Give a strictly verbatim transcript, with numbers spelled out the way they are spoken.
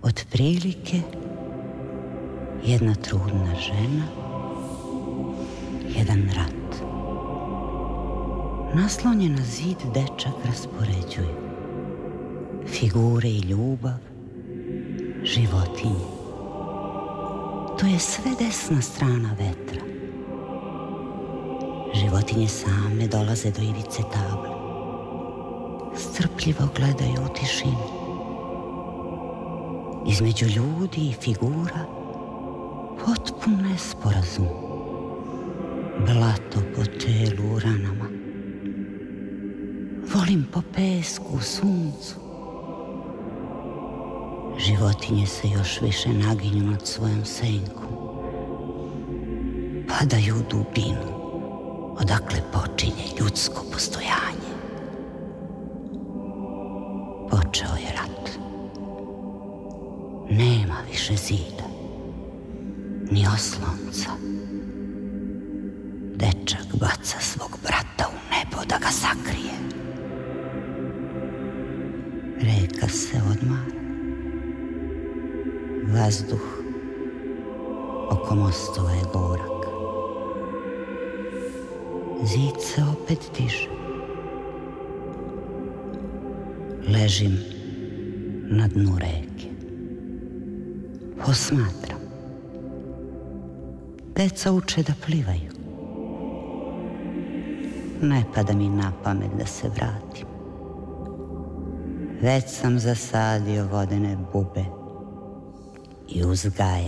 Otprilike jedna trudna žena, jedan rat. Naslonjen na zid dečak raspoređuje figure i ljubav, životinje. To je sve desna strana vetra. Životinje same dolaze do ivice table. Strpljivo gledaju u tišini. Između ljudi i figura potpun nesporazum. Blato po telu u ranama. Volim po pesku u suncu. Životinje se još više naginju nad svojom senkom. Padaju u dubinu, odakle počinje ljudsko postojanje. Počeo je rat. Nema više zida, ni oslonca. Dečak baca svog brata u nebo da ga sakrije. Reka se odmara. Vazduh oko mostova je gorak. Zid se opet diže. Ležim na dnu reke. Posmatram. Deca uče da plivaju. Ne pada mi na pamet da se vratim. Već sam zasadio vodene bube i uzgajao